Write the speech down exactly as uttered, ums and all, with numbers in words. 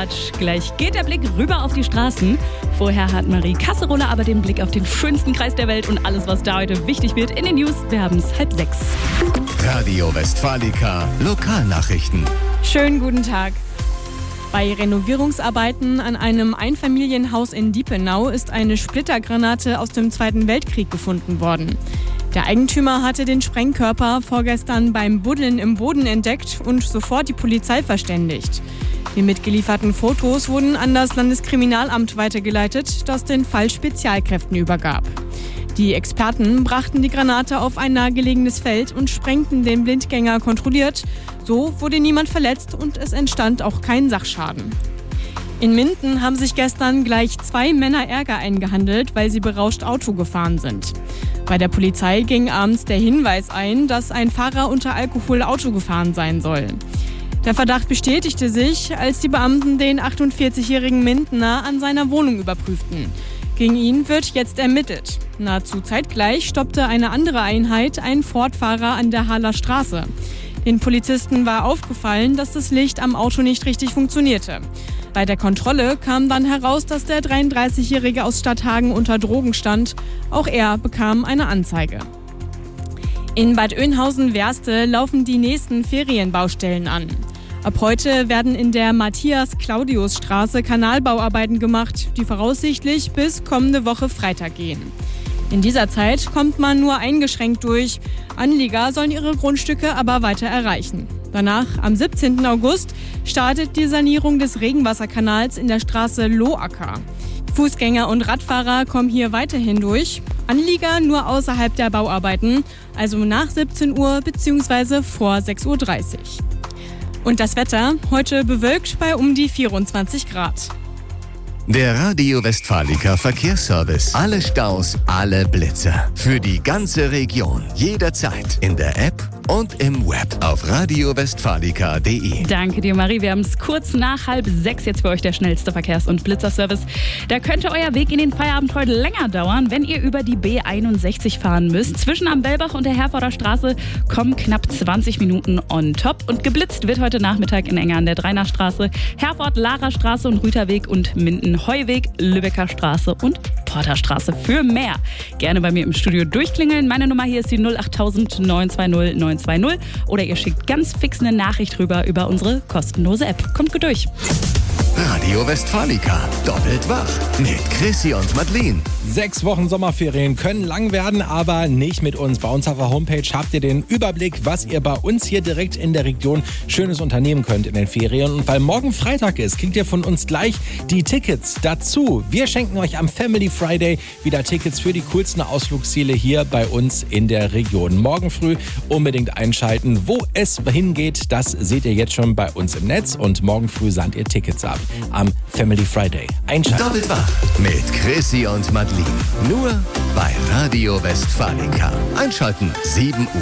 Tratsch. Gleich geht der Blick rüber auf die Straßen. Vorher hat Marie Kasserolle aber den Blick auf den schönsten Kreis der Welt und alles, was da heute wichtig wird in den News. Wir haben es halb sechs. Radio Westfalica Lokalnachrichten. Schönen guten Tag. Bei Renovierungsarbeiten an einem Einfamilienhaus in Diepenau ist eine Splittergranate aus dem Zweiten Weltkrieg gefunden worden. Der Eigentümer hatte den Sprengkörper vorgestern beim Buddeln im Boden entdeckt und sofort die Polizei verständigt. Die mitgelieferten Fotos wurden an das Landeskriminalamt weitergeleitet, das den Fall Spezialkräften übergab. Die Experten brachten die Granate auf ein nahegelegenes Feld und sprengten den Blindgänger kontrolliert. So wurde niemand verletzt und es entstand auch kein Sachschaden. In Minden haben sich gestern gleich zwei Männer Ärger eingehandelt, weil sie berauscht Auto gefahren sind. Bei der Polizei ging abends der Hinweis ein, dass ein Fahrer unter Alkohol Auto gefahren sein soll. Der Verdacht bestätigte sich, als die Beamten den achtundvierzigjährigen Mindener an seiner Wohnung überprüften. Gegen ihn wird jetzt ermittelt. Nahezu zeitgleich stoppte eine andere Einheit einen Ford-Fahrer an der Haaler Straße. Den Polizisten war aufgefallen, dass das Licht am Auto nicht richtig funktionierte. Bei der Kontrolle kam dann heraus, dass der dreiunddreißigjährige aus Stadthagen unter Drogen stand. Auch er bekam eine Anzeige. In Bad Oeynhausen-Werste laufen die nächsten Ferienbaustellen an. Ab heute werden in der Matthias-Claudius-Straße Kanalbauarbeiten gemacht, die voraussichtlich bis kommende Woche Freitag gehen. In dieser Zeit kommt man nur eingeschränkt durch. Anlieger sollen ihre Grundstücke aber weiter erreichen. Danach, am siebzehnten August, startet die Sanierung des Regenwasserkanals in der Straße Loacker. Fußgänger und Radfahrer kommen hier weiterhin durch. Anlieger nur außerhalb der Bauarbeiten, also nach siebzehn Uhr bzw. vor sechs Uhr dreißig. Und das Wetter, heute bewölkt bei um die vierundzwanzig Grad. Der Radio Westfalica Verkehrsservice. Alle Staus, alle Blitzer. Für die ganze Region. Jederzeit. In der App und im Web auf radio westfalica punkt de. Danke dir, Marie. Wir haben es kurz nach halb sechs jetzt für euch, der schnellste Verkehrs- und Blitzerservice. Da könnte euer Weg in den Feierabend heute länger dauern, wenn ihr über die B einundsechzig fahren müsst. Zwischen am Bellbach und der Herforder Straße kommen knapp zwanzig Minuten on top. Und geblitzt wird heute Nachmittag in Enger an der Dreinachstraße, Herford, Lara Straße und Rüterweg und Minden Heuweg, Lübecker Straße und Porterstraße. Für mehr gerne bei mir im Studio durchklingeln. Meine Nummer hier ist die null acht null null neun zwei null neun zwei null oder ihr schickt ganz fix eine Nachricht rüber über unsere kostenlose App. Kommt gut durch. Radio Westfalica. Doppelt wach. Mit Chrissy und Madeline. Sechs Wochen Sommerferien können lang werden, aber nicht mit uns. Bei uns auf der Homepage habt ihr den Überblick, was ihr bei uns hier direkt in der Region Schönes unternehmen könnt in den Ferien. Und weil morgen Freitag ist, kriegt ihr von uns gleich die Tickets dazu. Wir schenken euch am Family Friday wieder Tickets für die coolsten Ausflugsziele hier bei uns in der Region. Morgen früh unbedingt einschalten. Wo es hingeht, das seht ihr jetzt schon bei uns im Netz. Und morgen früh sandt ihr Tickets ab am Family Friday. Einschalten. Doppelt wach. Mit Chrissy und Madeline. Nur bei Radio Westfalica. Einschalten, sieben Uhr.